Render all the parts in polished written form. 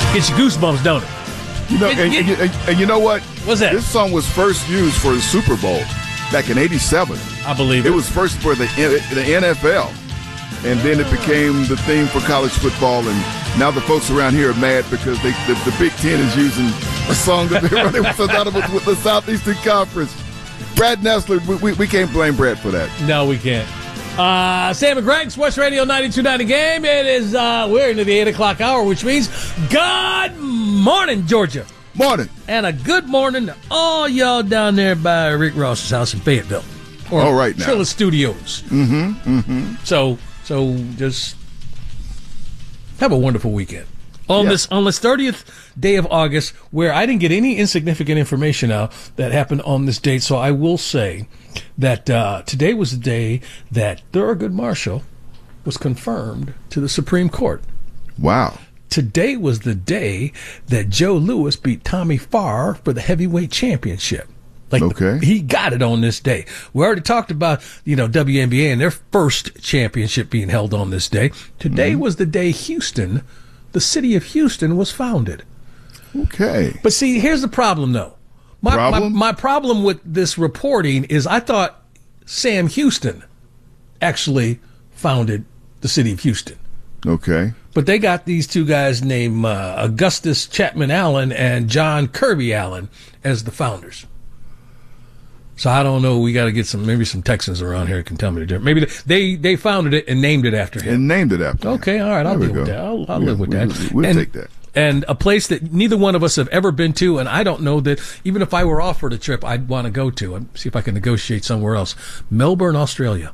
Gets you goosebumps, don't it? You know, and you know what? What's that? This song was first used for the Super Bowl back in '87. I believe it was first for the NFL, and then it became the theme for college football. And now the folks around here are mad because the Big Ten is using a song that they're running synonymous with the Southeastern Conference. Brad Nessler, we can't blame Brad for that. No, we can't. Sam and Greg, Sports Radio 92.9 The Game. It is, we're into the 8 o'clock hour, which means good morning, Georgia. Morning. And a good morning to all y'all down there by Rick Ross's house in Fayetteville. Or all right now. Trilla Studios. So just have a wonderful weekend. On this 30th day of August, where I didn't get any insignificant information out that happened on this date, so I will say that today was the day that Thurgood Marshall was confirmed to the Supreme Court. Wow. Today was the day that Joe Louis beat Tommy Farr for the heavyweight championship. He got it on this day. We already talked about, WNBA and their first championship being held on this day. Today was the day the city of Houston was founded. Okay. But see, here's the problem, though. My problem with this reporting is I thought Sam Houston actually founded the city of Houston. Okay. But they got these two guys named Augustus Chapman Allen and John Kirby Allen as the founders. So I don't know. We got to get maybe some Texans around here who can tell me the difference. Maybe they founded it and named it after him. Okay, all right. I'll deal with that. I'll live with that. We'll take that. And a place that neither one of us have ever been to, and I don't know that even if I were offered a trip, I'd want to go to and see if I can negotiate somewhere else. Melbourne, Australia.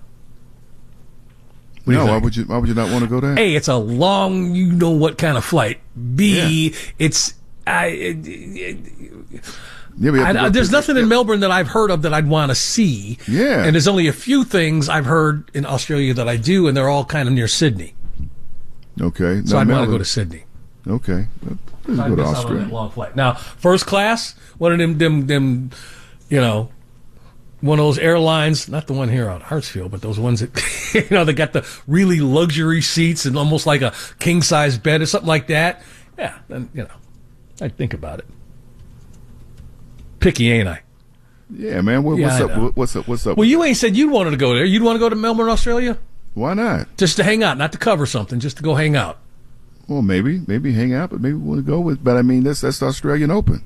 Why would you not want to go there? A, it's a long, what kind of flight. B, it's there's nothing in Melbourne that I've heard of that I'd want to see. Yeah. And there's only a few things I've heard in Australia that I do, and they're all kind of near Sydney. Okay. So I'd want to go to Sydney. Okay. Let's go to Australia. That long flight. Now, first class, one of them, one of those airlines, not the one here on Hartsfield, but those ones that, they got the really luxury seats and almost like a king-size bed or something like that. Yeah, then, I'd think about it. Picky, ain't I? Yeah, man. What's up? Well, you ain't said you wanted to go there. You'd want to go to Melbourne, Australia? Why not? Just to hang out, not to cover something, just to go hang out. Well, maybe hang out, but maybe we want to go with. But I mean, that's the Australian Open.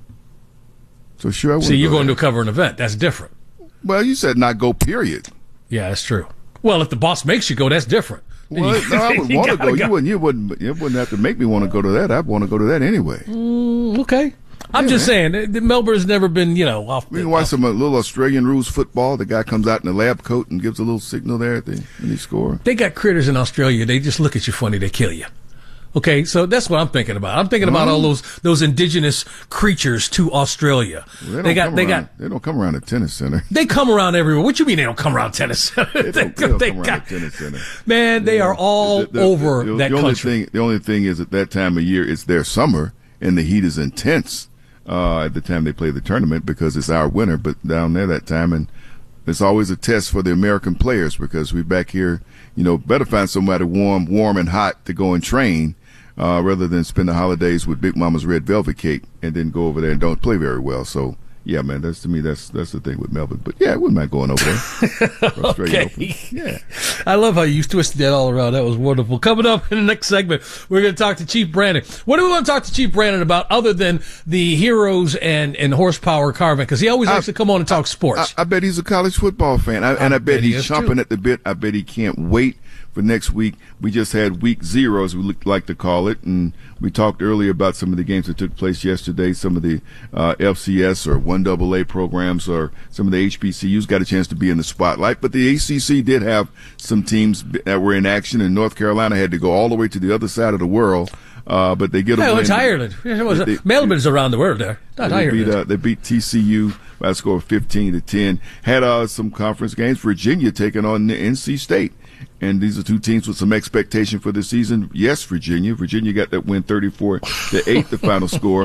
So sure, I would. See, you're going to cover an event. That's different. Well, you said not go. Period. Yeah, that's true. Well, if the boss makes you go, that's different. Well, no, I would want to go. You wouldn't have to make me want to go to that. I'd want to go to that anyway. Okay. I'm just saying, Melbourne's never been, off. We can watch some little Australian rules football. The guy comes out in a lab coat and gives a little signal there when he scores. They got critters in Australia. They just look at you funny. They kill you. Okay, so that's what I'm thinking about. I'm thinking about all those indigenous creatures to Australia. Well, they don't come around the tennis center. They come around everywhere. What you mean they don't come around tennis center? They come around the tennis center. Man, they are all over that country. The only thing is at that time of year, it's their summer, and the heat is intense at the time they play the tournament because it's our winter. But down there that time, and it's always a test for the American players because we back here, better find somebody warm and hot to go and train. Rather than spend the holidays with Big Mama's red velvet cake and then go over there and don't play very well. So, yeah, man, that's the thing with Melbourne. But, yeah, I wouldn't mind going over there. Okay. Open. Yeah. I love how you twisted that all around. That was wonderful. Coming up in the next segment, we're going to talk to Chief Brandon. What do we want to talk to Chief Brandon about other than the heroes and horsepower carving? Because he always likes to come on and talk sports. I bet he's a college football fan. I bet he's chomping at the bit. I bet he can't wait for next week. We just had week 0, as we like to call it, and we talked earlier about some of the games that took place yesterday. Some of the FCS or 1AA programs or some of the HBCUs got a chance to be in the spotlight, but the ACC did have some teams that were in action, and North Carolina had to go all the way to the other side of the world. But they get a win. It's Ireland. Melbourne's around the world there. Not Ireland. They beat TCU by a score of 15-10. Had some conference games. Virginia taking on NC State. And these are two teams with some expectation for the season. Yes, Virginia. Virginia got that win 34-8, the final score.